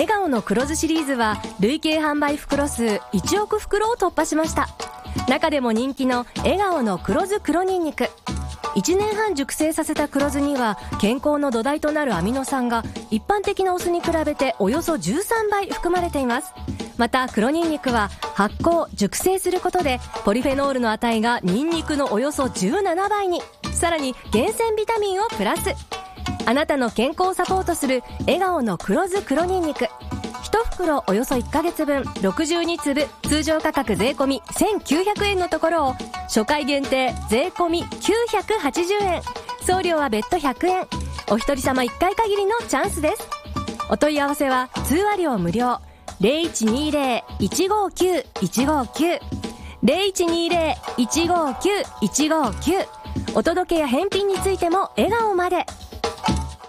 笑顔の黒酢シリーズは累計販売袋数1億袋を突破しました。中でも人気の笑顔の黒酢黒ニンニク、1年半熟成させた黒酢には健康の土台となるアミノ酸が一般的なお酢に比べておよそ13倍含まれています。また黒ニンニクは発酵熟成することでポリフェノールの値がニンニクのおよそ17倍に、さらに厳選ビタミンをプラス。あなたの健康をサポートする笑顔の黒酢黒ニンニク、1袋およそ1ヶ月分62粒、通常価格税込み1900円のところを初回限定税込み980円、送料は別途100円。お一人様1回限りのチャンスです。お問い合わせは通話料無料、0120-159-159 0120-159-159。お届けや返品についても笑顔まで。